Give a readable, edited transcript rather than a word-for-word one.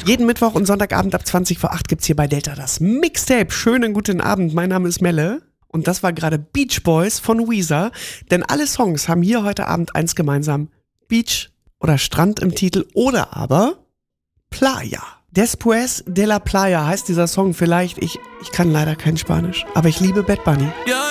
Jeden Mittwoch und Sonntagabend ab 20 vor 8 gibt's hier bei Delta das Mixtape. Schönen guten Abend, mein Name ist Melle. Und das war gerade Beach Boys von Weezer. Denn alle Songs haben hier heute Abend eins gemeinsam. Beach oder Strand im Titel oder aber Playa. Después de la Playa heißt dieser Song vielleicht. Ich kann leider kein Spanisch, aber ich liebe Bad Bunny.